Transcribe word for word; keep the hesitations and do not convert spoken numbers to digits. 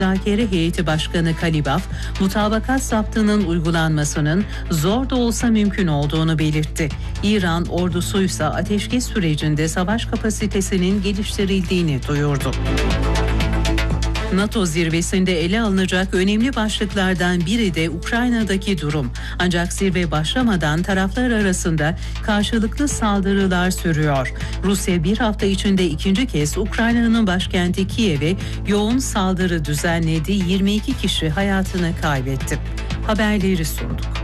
Müzakere Heyeti Başkanı Kalibaf, mutabakat zaptının uygulanmasının zor da olsa mümkün olduğunu belirtti. İran ordusuysa ateşkes sürecinde savaş kapasitesinin geliştirildiğini duyurdu. NATO zirvesinde ele alınacak önemli başlıklardan biri de Ukrayna'daki durum. Ancak zirve başlamadan taraflar arasında karşılıklı saldırılar sürüyor. Rusya bir hafta içinde ikinci kez Ukrayna'nın başkenti Kiev'e yoğun saldırı düzenledi. yirmi iki kişi hayatını kaybetti. Haberleri sunduk.